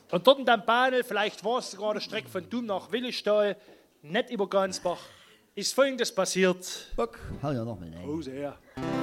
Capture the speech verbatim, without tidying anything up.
Und dort in dem Bahnel, vielleicht war es sogar der Strecke von Dum nach Willestal, nicht über Gansbach, ist Folgendes passiert. Bock, hau ja noch mal rein. Oh, sehr.